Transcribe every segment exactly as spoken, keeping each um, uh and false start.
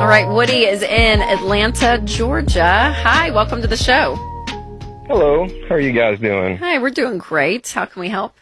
All right, Woody is in Atlanta, Georgia. Hi, welcome to the show. Hello, how are you guys doing? Hi, we're doing great. How can we help?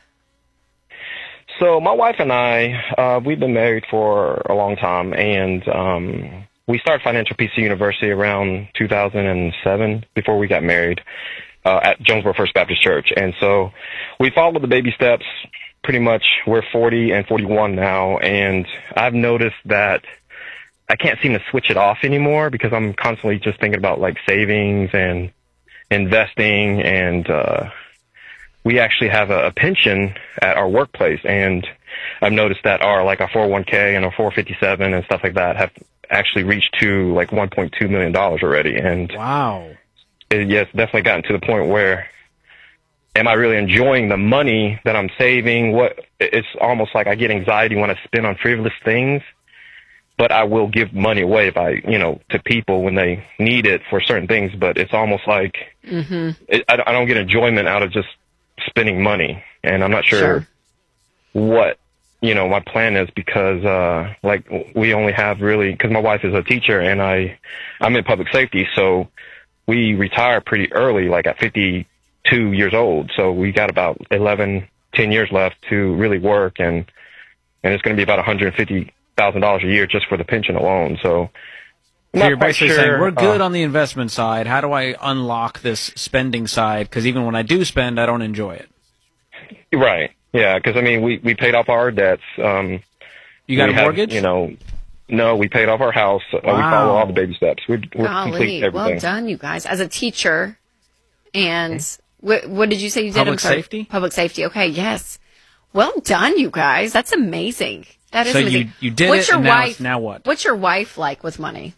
So my wife and I, uh, we've been married for a long time, and um, we started Financial Peace University around two thousand seven before we got married uh, at Jonesboro First Baptist Church. And so we followed the baby steps pretty much. We're forty and forty-one now, and I've noticed that I can't seem to switch it off anymore because I'm constantly just thinking about like savings and investing, and uh, we actually have a, a pension at our workplace, and I've noticed that our like our four oh one k and our four fifty-seven and stuff like that have actually reached to like one point two million dollars already. And wow, it, yeah, it's definitely gotten to the point where, am I really enjoying the money that I'm saving? What it's almost like I get anxiety when I spend on frivolous things. But I will give money away if I, you know, to people when they need it for certain things. But it's almost like mm-hmm. it, I, I don't get enjoyment out of just spending money. And I'm not sure, sure. what, you know, my plan is because, uh, like, we only have really, because my wife is a teacher and I, I'm in public safety. So we retire pretty early, like at fifty-two years old. So we got about eleven, ten years left to really work. And, and it's going to be about one hundred fifty thousand dollars a year just for the pension alone. So, so you're basically sure. saying we're good uh, on the investment side. How do I unlock this spending side? Because even when I do spend, I don't enjoy it. Right. Yeah. Because I mean, we we paid off our debts. Um, you got a have, mortgage? You know, no, we paid off our house. Uh, wow. We follow all the baby steps. We're, we're Golly, complete everything. well done, you guys. As a teacher, and mm-hmm. what, what did you say you did? Public I'm sorry. safety. Public safety. Okay. Yes. Well done, you guys. That's amazing. That is so amazing. you you did what's it. Your and now, wife, now what? What's your wife like with money?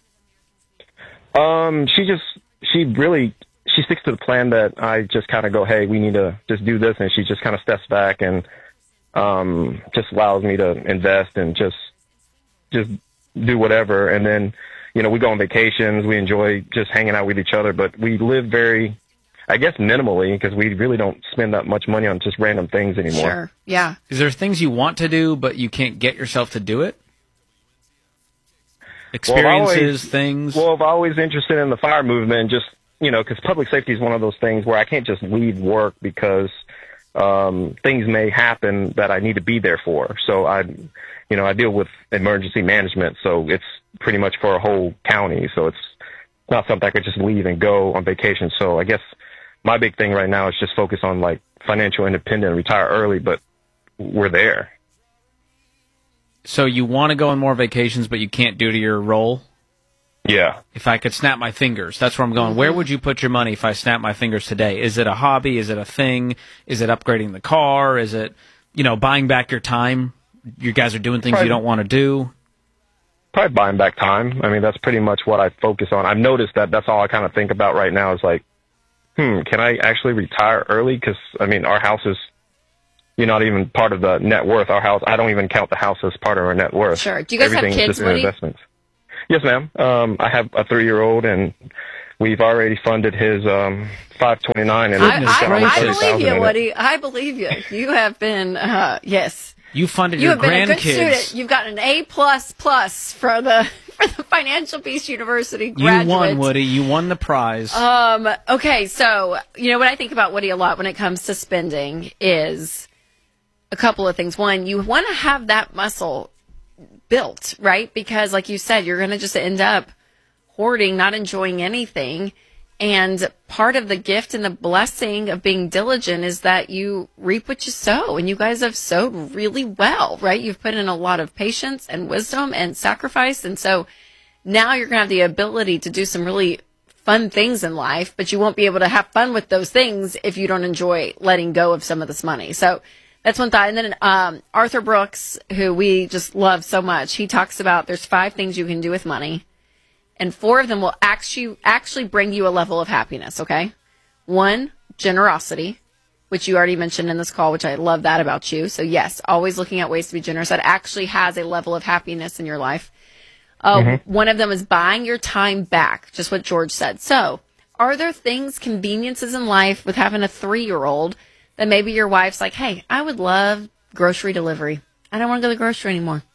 Um, she just she really she sticks to the plan that I just kind of go, hey, we need to just do this, and she just kind of steps back and um just allows me to invest and just just do whatever. And then, you know, we go on vacations, we enjoy just hanging out with each other, but we live very, I guess, minimally because we really don't spend that much money on just random things anymore. Sure. Yeah. Is there things you want to do but you can't get yourself to do it? Experiences, well, always, things. Well, I'm always interested in the fire movement, just, you know, because public safety is one of those things where I can't just leave work because um, things may happen that I need to be there for. So I, you know, I deal with emergency management, so it's pretty much for a whole county. So it's not something I could just leave and go on vacation. So I guess my big thing right now is just focus on like financial independence, retire early, but we're there. So you want to go on more vacations, but you can't due to your role? Yeah. If I could snap my fingers, that's where I'm going. Mm-hmm. Where would you put your money if I snap my fingers today? Is it a hobby? Is it a thing? Is it upgrading the car? Is it, you know, buying back your time? You guys are doing things probably, you don't want to do? Probably buying back time. I mean, that's pretty much what I focus on. I've noticed that that's all I kind of think about right now is like, hmm, can I actually retire early? Because, I mean, our house is, you're not even part of the net worth. Our house, I don't even count the house as part of our net worth. Sure. Do you guys Everything's have kids, just in Woody? investments. Yes, ma'am. Um, I have a three-year-old, and we've already funded his um, five twenty-nine. And I, it's I, almost I thirty thousand believe you, in it. Woody. I believe you. You have been, uh, yes. You funded you your have been a good grandkids. student. You've got an A plus plus for the for the Financial Peace University graduate. You won, Woody. You won the prize. Um. Okay. So you know what I think about Woody a lot when it comes to spending is a couple of things. One, you want to have that muscle built, right? Because like you said, you're going to just end up hoarding, not enjoying anything. And part of the gift and the blessing of being diligent is that you reap what you sow. And you guys have sowed really well, right? You've put in a lot of patience and wisdom and sacrifice. And so now you're going to have the ability to do some really fun things in life, but you won't be able to have fun with those things if you don't enjoy letting go of some of this money. So that's one thought. And then um, Arthur Brooks, who we just love so much, he talks about there's five things you can do with money. And four of them will actually actually bring you a level of happiness, okay? One, generosity, which you already mentioned in this call, which I love that about you. So, yes, always looking at ways to be generous. That actually has a level of happiness in your life. Uh, mm-hmm. One of them is buying your time back, just what George said. So, are there things, conveniences in life with having a three-year-old that maybe your wife's like, hey, I would love grocery delivery. I don't want to go to the grocery anymore.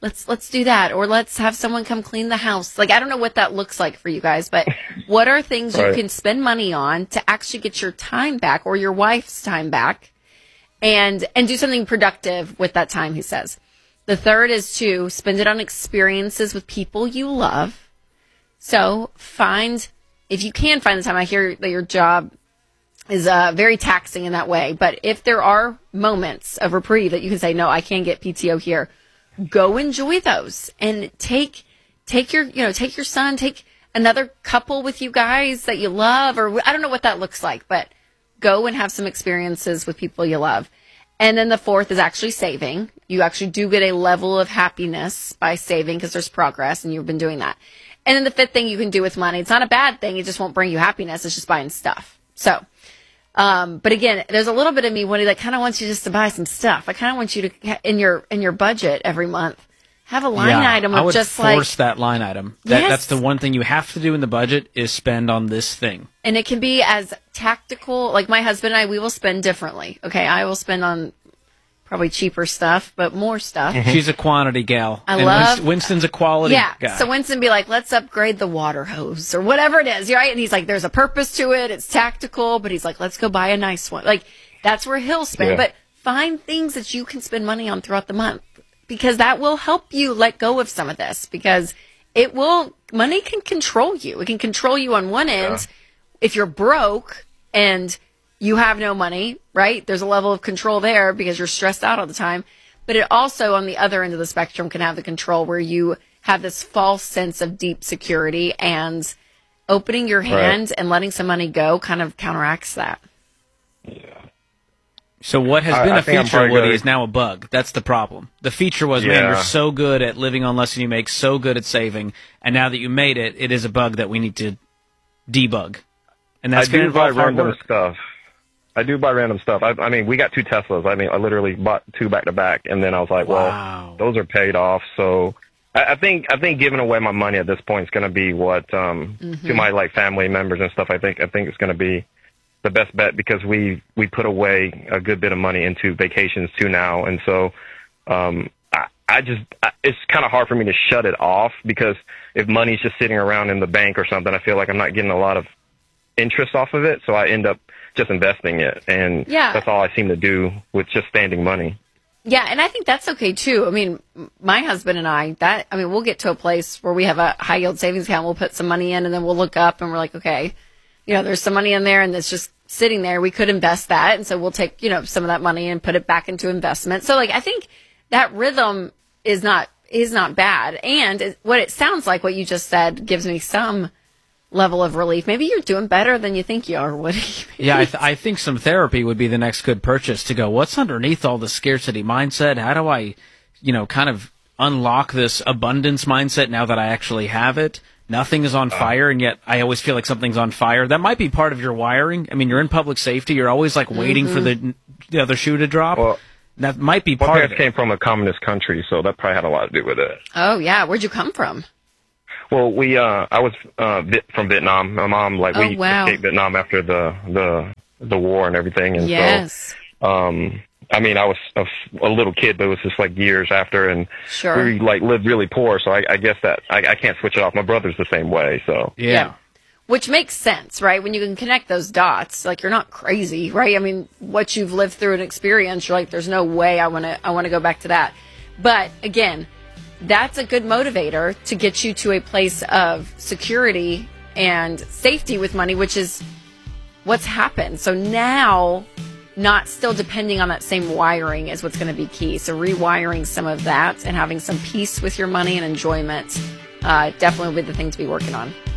let's let's do that, or let's have someone come clean the house. Like, I don't know what that looks like for you guys, but what are things Right. you can spend money on to actually get your time back or your wife's time back, and and do something productive with that time, he says. The third is to spend it on experiences with people you love. So find, if you can find the time, I hear that your job is uh, very taxing in that way. But if there are moments of reprieve that you can say, no, I can't get P T O here, go enjoy those and take, take your, you know, take your son, take another couple with you guys that you love, or I don't know what that looks like, but go and have some experiences with people you love. And then the fourth is actually saving. You actually do get a level of happiness by saving because there's progress and you've been doing that. And then the fifth thing you can do with money, it's not a bad thing. It just won't bring you happiness. It's just buying stuff. So, um, but again, there's a little bit of me, Woody, that kind of wants you just to buy some stuff. I kind of want you to, in your, in your budget every month, have a line yeah, item I of would just force like, that line item. That, Yes. That's the one thing you have to do in the budget is spend on this thing. and it can be as tactical. Like my husband and I, we will spend differently. Okay. I will spend on probably cheaper stuff, but more stuff. She's a quantity gal. I and love- Winston, Winston's a quality Yeah. guy. So Winston be like, let's upgrade the water hose or whatever it is, right? And he's like, there's a purpose to it. It's tactical, but he's like, let's go buy a nice one. Like that's where he'll spend. Yeah. But find things that you can spend money on throughout the month because that will help you let go of some of this because it will, money can control you. It can control you on one end. Yeah. If you're broke and you have no money, right? There's a level of control there because you're stressed out all the time. But it also, on the other end of the spectrum, can have the control where you have this false sense of deep security, and opening your hand Right. and letting some money go kind of counteracts that. So what has I- been I a think I'm feature, probably Woody, gonna- is now a bug. That's the problem. The feature was, man, Yeah. you're so good at living on less than you make, so good at saving, and now that you made it, it is a bug that we need to debug. And that's I going to do buy involve hard random work. stuff. I do buy random stuff. I, I mean, we got two Teslas. I mean, I literally bought two back to back, and then I was like, Wow. well, those are paid off. So I, I think I think giving away my money at this point is going to be what um, Mm-hmm. to my like family members and stuff. I think I think it's going to be the best bet because we we put away a good bit of money into vacations too now, and so um, I, I just I, it's kind of hard for me to shut it off because if money's just sitting around in the bank or something, I feel like I'm not getting a lot of interest off of it, so I end up just investing it, and Yeah. that's all I seem to do with just standing money. Yeah, and I think that's okay too. I mean, m- my husband and I, that I mean, we'll get to a place where we have a high yield savings account. We'll put some money in, and then we'll look up and we're like, okay, you know, there's some money in there, and it's just sitting there. We could invest that, and so we'll take you know some of that money and put it back into investment. So, like, I think that rhythm is not is not bad, and it, what it sounds like, what you just said, gives me some level of relief. Maybe you're doing better than you think you are, Woody. Yeah, I, th- I think some therapy would be the next good purchase to go, what's underneath all the scarcity mindset? How do I, you know, kind of unlock this abundance mindset now that I actually have it? Nothing is on fire, and yet I always feel like something's on fire. That might be part of your wiring. I mean, you're in public safety. You're always, like, waiting for the, the other shoe to drop. Well, that might be my part of parents it. came from a communist country, so that probably had a lot to do with it. Oh yeah, where'd you come from? Well, we uh, I was uh, Viet- from Vietnam. My mom, like, we Oh, wow. escaped Vietnam after the the the war and everything, and Yes, so um, I mean, I was a, f- a little kid, but it was just like years after, and sure. we like lived really poor. So I, I guess that I, I can't switch it off. My brother's the same way, so. Yeah. Yeah. Which makes sense, right? When you can connect those dots, like you're not crazy, right? I mean, what you've lived through and experienced, you're like, there's no way I want to, I want to go back to that. But again, that's a good motivator to get you to a place of security and safety with money, which is what's happened. So now, not still depending on that same wiring is what's going to be key. So rewiring some of that and having some peace with your money and enjoyment, uh, definitely will be the thing to be working on.